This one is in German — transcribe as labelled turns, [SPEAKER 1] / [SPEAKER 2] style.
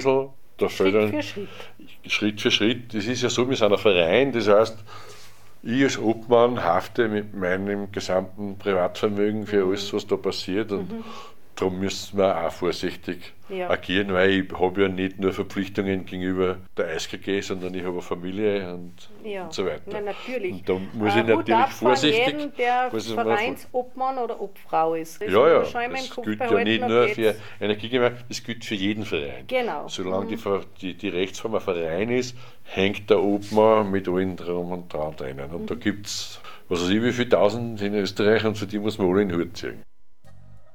[SPEAKER 1] Da fällt
[SPEAKER 2] Schritt
[SPEAKER 1] dann
[SPEAKER 2] für Schritt.
[SPEAKER 1] Schritt für Schritt. Das ist ja so, wir sind ein Verein, das heißt, ich als Obmann hafte mit meinem gesamten Privatvermögen für alles, was da passiert, und darum müssen wir auch vorsichtig
[SPEAKER 2] Ja.
[SPEAKER 1] agieren, weil ich habe ja nicht nur Verpflichtungen gegenüber der SKG, sondern ich habe eine Familie
[SPEAKER 2] Ja,
[SPEAKER 1] und so weiter.
[SPEAKER 2] na, natürlich.
[SPEAKER 1] Und da muss ich
[SPEAKER 2] Hut
[SPEAKER 1] natürlich
[SPEAKER 2] ab vor
[SPEAKER 1] vorsichtig.
[SPEAKER 2] jeden, der
[SPEAKER 1] muss ich mal-
[SPEAKER 2] Vereinsobmann oder Obfrau ist. Das
[SPEAKER 1] Ja,
[SPEAKER 2] muss man
[SPEAKER 1] ja,
[SPEAKER 2] schon immer im
[SPEAKER 1] das
[SPEAKER 2] Kopf
[SPEAKER 1] gilt ja
[SPEAKER 2] behalten,
[SPEAKER 1] nicht
[SPEAKER 2] da
[SPEAKER 1] nur
[SPEAKER 2] geht's.
[SPEAKER 1] für Energiegewerbe, das gilt für jeden Verein.
[SPEAKER 2] Genau.
[SPEAKER 1] Solange die Rechtsform ein Verein ist, hängt der Obmann mit allen drum und dran drinnen. Und da gibt es, was weiß ich, wie viele tausend in Österreich, und für die muss man alle in den Hut ziehen.